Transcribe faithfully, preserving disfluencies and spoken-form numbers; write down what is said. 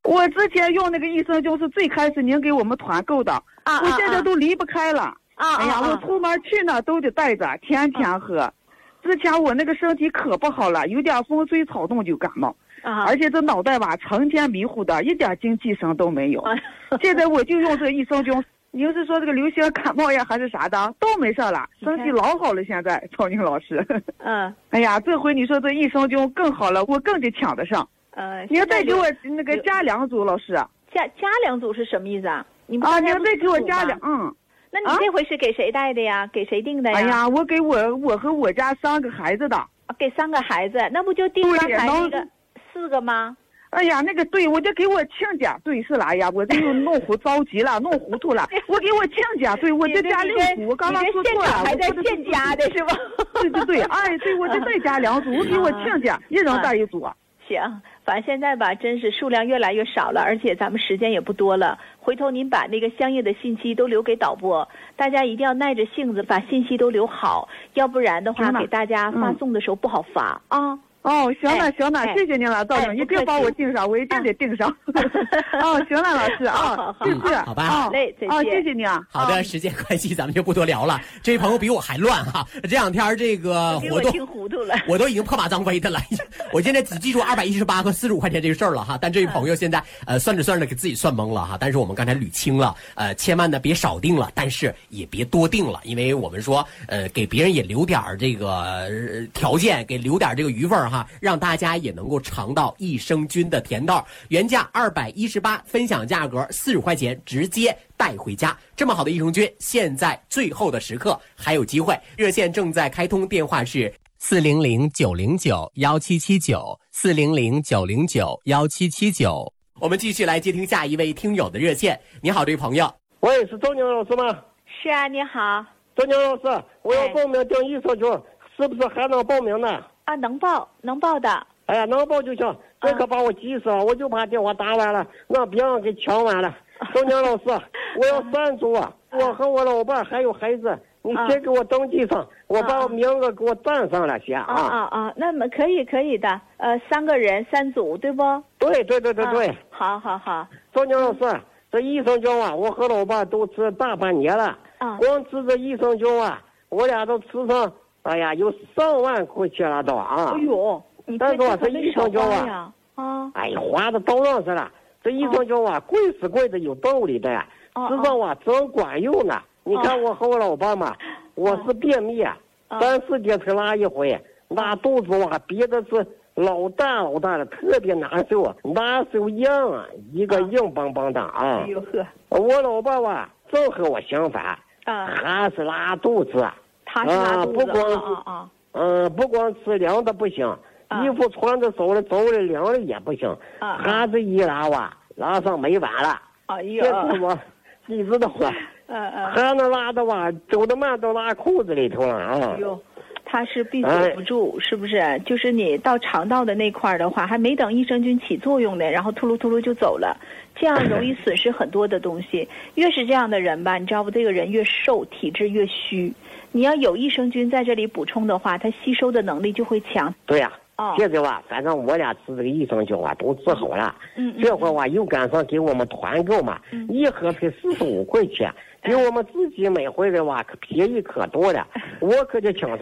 我之前用那个益生菌是最开始您给我们团购的， 啊， 我现在都离不开了。 啊， 哎呀， 啊我出门去呢都得带着，天天喝。啊、之前我那个身体可不好了，有点风吹草动就感冒，啊，而且这脑袋吧成天迷糊的，一点精气神都没有。啊、现在我就用这个益生菌，您是说这个流行感冒呀还是啥的，都没事了，身体老好了。现在曹宁老师，嗯，哎呀，这回你说这益生菌更好了，我更得抢得上。呃，您再给我那个加两组，老师。 加加两组是什么意思啊？你们啊，您再给我加两，嗯。 那你这回是给谁带的呀？啊、给谁订的呀？ 哎呀，我给我我和我家三个孩子的。 啊、给三个孩子，那不就订刚才那个四个吗？ 哎呀，那个对，我就给我亲家，对是啦，哎呀，我这又弄糊着急了，弄糊涂了。我给我亲家，对我就加两组，我刚刚说错了， 还在现加的是吧？ 对对对，哎，对，我就再加两组，我给我亲家一人带一组。 行，反正现在吧，真是数量越来越少了，而且咱们时间也不多了。回头您把那个相应的信息都留给导播，大家一定要耐着性子把信息都留好，要不然的话给大家发送的时候不好发啊。 嗯哦，行了行了，谢谢您了，赵总，你别把我订上，我一定得订上。哦，行了，老师啊，谢谢， 好吧， 好嘞，再见。 哦，谢谢你啊。 好的，时间关系咱们就不多聊了。这位朋友比我还乱哈，这两天这个活动听糊涂了， 我都已经破马张飞的了。我现在只记住二百一十八和四十五块钱这个事儿了哈，但这位朋友现在呃算着算着给自己算懵了哈。但是我们刚才捋清了，呃，千万呢别少订了，但是也别多订了，因为我们说呃给别人也留点这个、呃、条件，给留点这个余份哈，让大家也能够尝到益生菌的甜道。原价二百一十八，分享价格四十块钱，直接带回家。这么好的益生菌，现在最后的时刻还有机会，热线正在开通，电话是四零零九零九幺七七九四零零九零九幺七七九。我们继续来接听下一位听友的热线。你好，这位朋友。 喂，是周宁老师吗？ 是啊，你好。 周宁老师，我要报名订益生菌，是不是还能报名呢？ 啊，能报，能报的。 哎呀，能报就行，这可把我急死了，啊、我就怕电话打完了，让别人给抢完了。周宁老师，我要三组，我和我老伴还有孩子，你先给我登记上，啊、我把我名字给我占上了先啊。 啊啊啊，那么可以可以的，呃，三个人三组，对不？ 对对对对对。啊、 好好好。 周宁老师，这益生菌啊，我和老伴都吃大半年了，啊，光吃这益生菌啊，我俩都吃上，哎呀，有上万块钱了都啊。 哎呦。 但是啊，这益生菌啊， 啊， 哎呀，花的都让是了。这益生菌啊，贵是贵的有道理的，知道啊，真管用呢。你看我和我老伴嘛，我是便秘，三四天才拉一回，拉肚子啊，憋的是老大老大的，特别难受，难受硬啊，一个硬邦邦的啊。哎呦呵，我老伴啊，正和我相反，啊，还是拉肚子， 他是拉肚子， 不光是啊。 嗯，不光吃凉的不行，啊、衣服穿的走了走了凉了也不行，啊，孩子一拉哇，拉上没完了。 哎呦， 这是我，你知道吗？ 嗯嗯， 孩子拉的哇，走得慢都拉裤子里头了啊。 哎呦，他是闭锁不住，哎、是不是？就是你到肠道的那块的话，还没等益生菌起作用呢，然后秃噜秃噜就走了，这样容易损失很多的东西。越是这样的人吧，你知道不？这个人越瘦，体质越虚。你要有益生菌在这里补充的话，它吸收的能力就会强。 对呀、啊，哦、现在吧，反正我俩吃这个益生菌啊，都治好了。嗯，这会儿啊，又赶上给我们团购嘛，嗯、一盒才四十五块钱，比我们自己买回来哇，可便宜可多了。我可就请